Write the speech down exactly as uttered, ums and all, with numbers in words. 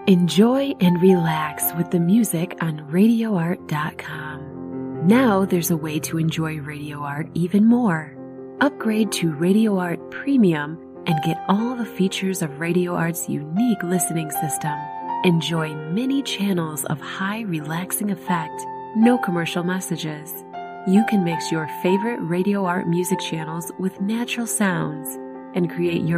Enjoy and relax with the music on radio art dot com. Now there's a way to enjoy Radio Art even more. Upgrade to Radio Art Premium and get all the features of Radio Art's unique listening system. Enjoy many channels of high relaxing effect, no commercial messages. You can mix your favorite Radio Art music channels with natural sounds and create your